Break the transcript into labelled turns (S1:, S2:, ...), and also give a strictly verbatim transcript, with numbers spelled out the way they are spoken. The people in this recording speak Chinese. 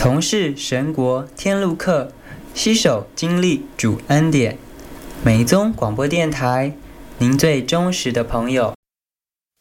S1: 同是神国天路客，携手经历主恩典。美宗广播电台，您最忠实的朋友。